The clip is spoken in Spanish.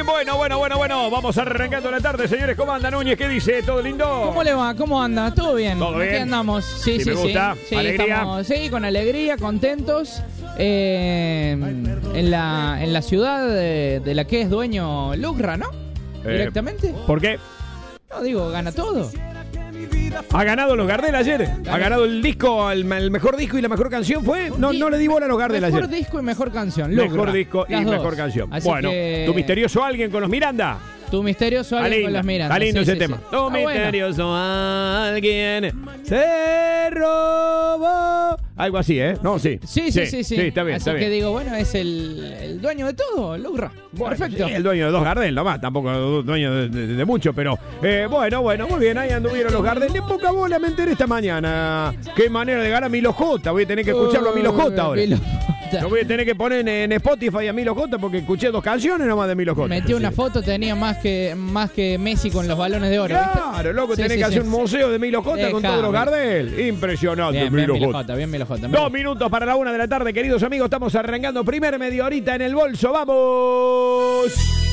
Bueno. Vamos arrancando la tarde, señores. ¿Cómo anda Núñez? ¿Qué dice? ¿Todo lindo? ¿Cómo le va? ¿Cómo anda? ¿Todo bien? ¿Todo bien? Aquí andamos. Sí, me gusta. Sí, ¿Alegría? con alegría, contentos. En la ciudad de la que es dueño Lucra, ¿no? Directamente. ¿Por qué? No, digo, gana todo. ¿Ha ganado los Gardel ayer? ¿Ha ganado el disco, el mejor disco y la mejor canción fue? No le di bola a los Gardel ayer. Mejor disco y mejor canción. Lucra. Mejor disco y Las dos. mejor canción. Así Bueno, que... ¿tu misterioso alguien con los Miranda? Tu misterioso alguien con las Miranda. Está lindo ese tema. Sí. Tu misterioso alguien se robó. Algo así, ¿eh? No, sí. Sí. está bien, Así está que bien. digo, bueno, es el dueño de todo, Lucra. Bueno, Perfecto. sí, el dueño de dos Gardel nomás, tampoco dueño de mucho, pero bueno, muy bien, ahí anduvieron los Gardel. De poca bola me enteré esta mañana. Qué manera de ganar Milo J. Voy a tener que escucharlo a Milo J ahora. Lo voy a tener que poner en Spotify a Milo J porque escuché 2 canciones nomás de Milo J. Metió una foto, tenía más que Messi con los balones de oro. Claro, ¿viste? loco, tenés que hacer un museo de Milo J con todos los Gardel. Impresionante, Bien, Milo J. Bien Milo J. 2 minutos para la 1 de la tarde, queridos amigos. Estamos arrancando primer media horita en el bolso. ¡Vamos!